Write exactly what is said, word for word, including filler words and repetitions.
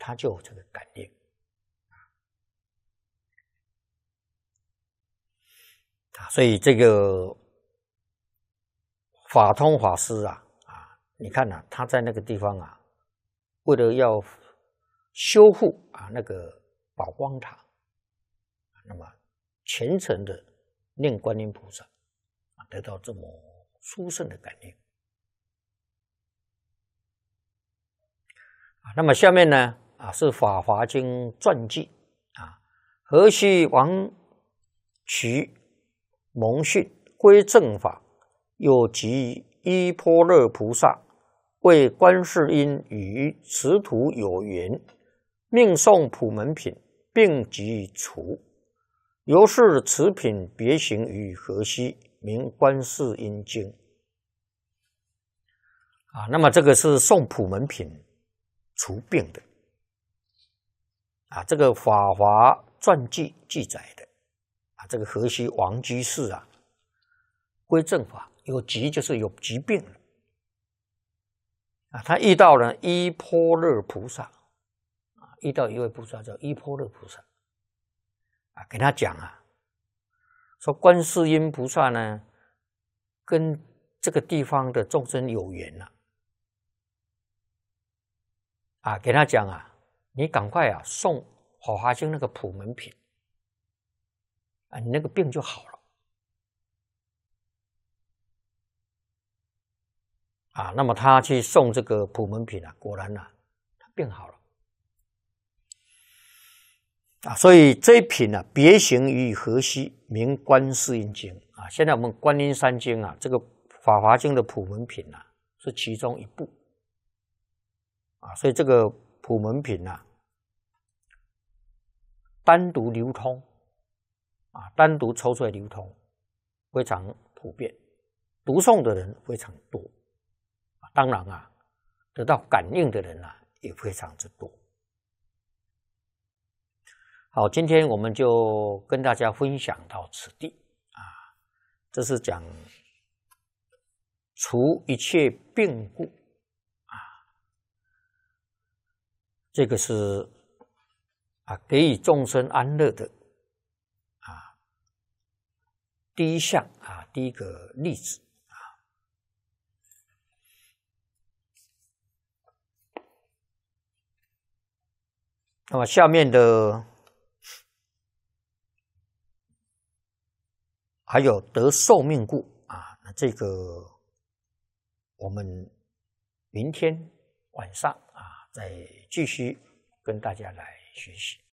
他就有这个感应。啊，所以这个法通法师啊，啊，你看呐、啊，他在那个地方啊，为了要修复啊那个宝光塔，那么虔诚的念观音菩萨，啊，得到这么殊胜的感应。啊，那么下面呢，啊是《法华经》传记啊，河西王渠蒙逊归正法，又即依般若菩萨为观世音与此土有缘，命诵普门品，并即除。由是此品别行于河西，名观世音经。啊，那么这个是诵普门品除病的。啊，这个《法华传记》记载的。啊，这个河西王居士啊，归正法，有疾就是有疾病了。啊，他遇到了依般若菩萨，啊，遇到一位菩萨叫依般若菩萨，啊，给他讲啊，说观世音菩萨呢，跟这个地方的众生有缘了，啊，给他讲啊，你赶快啊诵《法华经》那个普门品，啊，你那个病就好了。啊，那么他去诵这个普门品啊，果然啊，他病好了。啊，所以这一品呢、啊，别行于河西，名观世音经啊。现在我们观音山经啊，这个法华经的普门品啊，是其中一部啊。所以这个普门品啊，单独流通啊，单独抽出来流通，非常普遍，读诵的人非常多。当然啊，得到感应的人啊，也非常之多。好，今天我们就跟大家分享到此地啊。这是讲除一切病故啊，这个是啊给予众生安乐的啊第一项啊第一个例子。那么下面的还有得寿命故啊，那这个我们明天晚上啊再继续跟大家来学习。